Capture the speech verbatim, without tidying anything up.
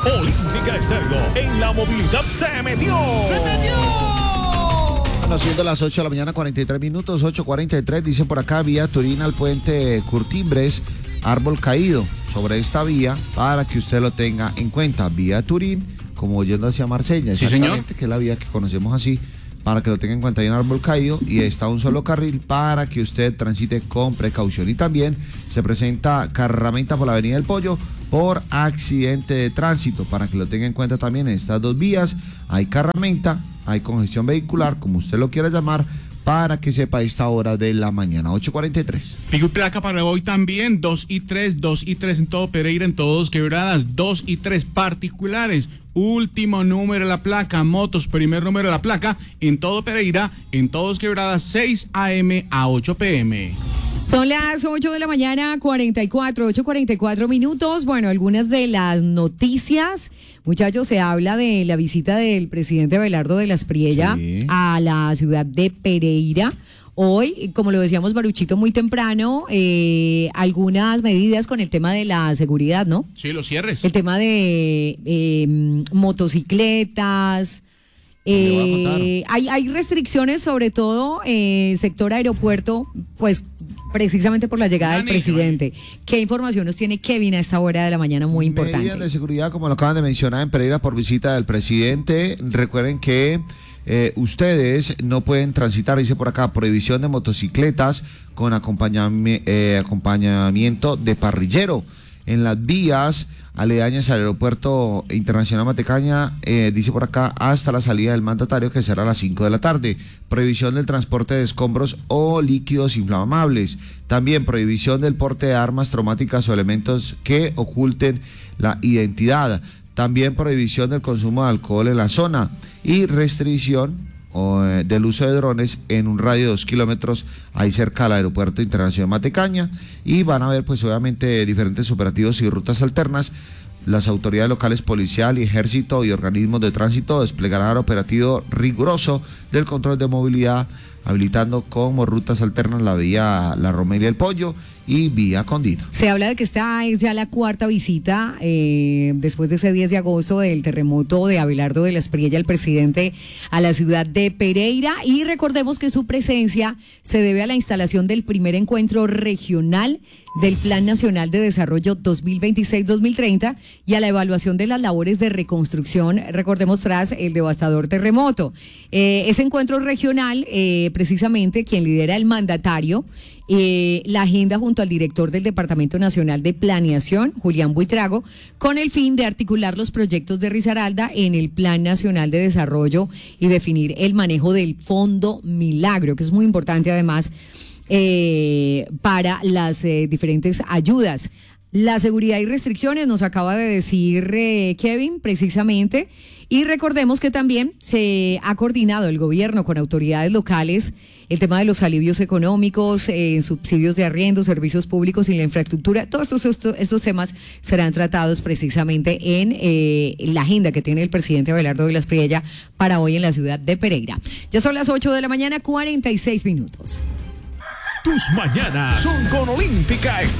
Olímpica Estéreo en la movilidad se metió. ¡Se metió! Bueno, siendo las ocho de la mañana, cuarenta y tres minutos, ocho cuarenta y tres, dice por acá, vía Turín al puente Curtimbres, árbol caído sobre esta vía, para que usted lo tenga en cuenta. Vía Turín, como yendo hacia Marsella, sí, señor, que es la vía que conocemos así, para que lo tenga en cuenta. Hay un árbol caído y está un solo carril para que usted transite con precaución. Y también se presenta carramenta por la avenida del Pollo por accidente de tránsito, para que lo tenga en cuenta también. En estas dos vías hay carramenta, hay congestión vehicular, como usted lo quiera llamar, para que sepa a esta hora de la mañana. Ocho cuarenta y tres. Pico y placa para hoy también, dos y tres, dos y tres en todo Pereira, en todos Quebradas, dos y tres particulares. Último número de la placa, motos, primer número de la placa, en todo Pereira, en todos Quebradas, seis a eme a ocho pe eme. Son las ocho de la mañana, cuarenta y cuatro, ocho cuarenta y cuatro minutos. Bueno, algunas de las noticias. Muchachos, se habla de la visita del presidente Abelardo de la Espriella, sí, a la ciudad de Pereira. Hoy, como lo decíamos, Baruchito, muy temprano, eh, algunas medidas con el tema de la seguridad, ¿no? Sí, los cierres. El tema de eh, motocicletas. Eh, hay, hay restricciones, sobre todo eh, sector aeropuerto, pues precisamente por la llegada del presidente. ¿Qué información nos tiene Kevin a esta hora de la mañana muy importante? Medidas de seguridad, como lo acaban de mencionar, en Pereira por visita del presidente. Recuerden que eh, ustedes no pueden transitar, dice por acá, prohibición de motocicletas con acompañami- eh, acompañamiento de parrillero en las vías aledañas al aeropuerto internacional Matecaña, eh, dice por acá, hasta la salida del mandatario, que será a las cinco de la tarde. Prohibición del transporte de escombros o líquidos inflamables. También prohibición del porte de armas traumáticas o elementos que oculten la identidad. También prohibición del consumo de alcohol en la zona y restricción o, eh, del uso de drones en un radio de dos kilómetros ahí cerca al aeropuerto internacional Matecaña. Y van a haber pues obviamente diferentes operativos y rutas alternas. Las autoridades locales, policial y ejército y organismos de tránsito desplegarán operativo riguroso del control de movilidad, habilitando como rutas alternas la vía La Romería del Pollo y vía Condina. Se habla de que esta es ya la cuarta visita eh, después de ese diez de agosto del terremoto de Abelardo de la Espriella, el presidente, a la ciudad de Pereira, y recordemos que su presencia se debe a la instalación del primer encuentro regional del Plan Nacional de Desarrollo dos mil veintiséis dos mil treinta y a la evaluación de las labores de reconstrucción, recordemos, tras el devastador terremoto. Eh, ese encuentro regional, eh, precisamente quien lidera el mandatario, eh, la agenda junto al director del Departamento Nacional de Planeación, Julián Buitrago, con el fin de articular los proyectos de Risaralda en el Plan Nacional de Desarrollo y definir el manejo del Fondo Milagro, que es muy importante además eh, para las eh, diferentes ayudas. La seguridad y restricciones nos acaba de decir eh, Kevin, precisamente, y recordemos que también se ha coordinado el gobierno con autoridades locales el tema de los alivios económicos, eh, subsidios de arriendo, servicios públicos y la infraestructura. Todos estos, estos, estos temas serán tratados precisamente en eh, la agenda que tiene el presidente Abelardo de la Espriella para hoy en la ciudad de Pereira. Ya son las ocho de la mañana, cuarenta y seis minutos. Tus mañanas son con Olímpica Estéreo.